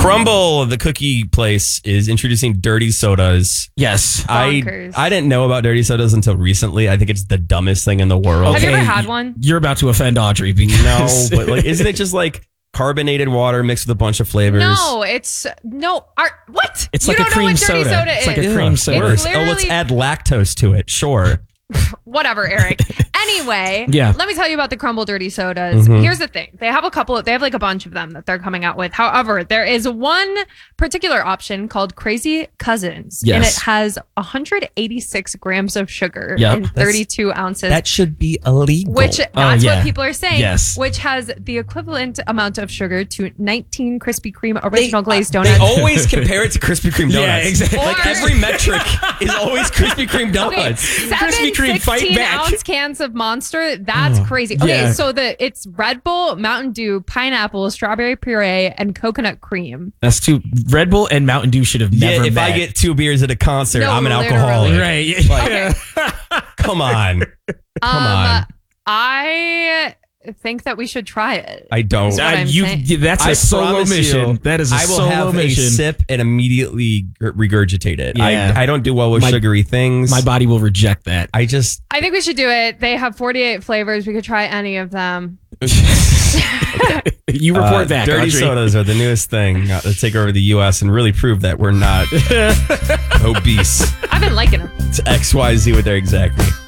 Crumble, the cookie place, is introducing dirty sodas. Yes. I didn't know about dirty sodas until recently. I think it's the dumbest thing in the world. Have you ever had one? You're about to offend Audrey because No, but like, isn't it just like carbonated water mixed with a bunch of flavors? No, it's what? It's You like a don't know cream what dirty soda. soda It's like a is. cream soda. Worse. Literally- Let's add lactose to it. Sure. Whatever, Eric. Anyway, Yeah. let me tell you about the Crumble dirty sodas. Here's the thing. They have like a bunch of them that they're coming out with. However, there is one particular option called Crazy Cousins. Yes. And it has 186 grams of sugar Yep. in 32 ounces. That should be illegal. Which that's yeah. what people are saying. Yes. Which has the equivalent amount of sugar to 19 Krispy Kreme original glazed donuts. They always compare it to Krispy Kreme donuts. Yeah, exactly. Like Or- every metric is always Krispy Kreme Okay, donuts. seven Krispy Kreme, fight 16 back. ounce cans of Monster. That's crazy. Okay, Yeah. so it's Red Bull, Mountain Dew, pineapple, strawberry puree, and coconut cream. That's too. Red Bull and Mountain Dew should have never Yeah, if met. I get 2 beers at a concert, No, I'm an literally. alcoholic. Right. Like, come on. Come on. I think that we should try it. I don't. what I'm saying. That's a I solo promise mission. you, That is a I will solo have mission. a sip and immediately regurgitate it. Yeah. I don't do well with My- sugary things. My body will reject that. I just I think we should do it. They have 48 flavors. We could try any of them. You report back, dirty Audrey. sodas are the newest thing to take over the U.S. and really prove that we're not obese. I've been liking them. It's XYZ with their exactly.